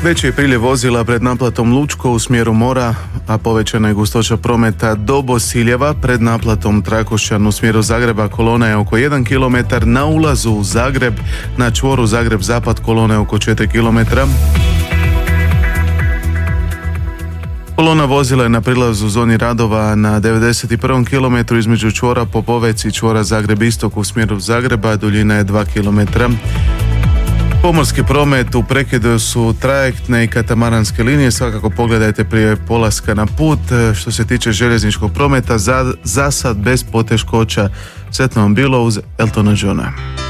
Veći je priljev vozila pred naplatom Lučko u smjeru mora, a povećana je gustoća prometa do Bosiljeva. Pred naplatom Trakošćan u smjeru Zagreba kolona je oko 1 km, na ulazu u Zagreb na čvoru Zagreb-Zapad kolona je oko 4 km. Kolona vozila je na prilazu u zoni radova na 91. km između čvora Popovec i čvora Zagreb-Istok u smjeru Zagreba, duljina je 2 km. Pomorski promet u prekidu su trajektne i katamaranske linije, svakako pogledajte prije polaska na put. Što se tiče željezničkog prometa, za sad bez poteškoća. Sretno vam bilo uz Eltona Johna.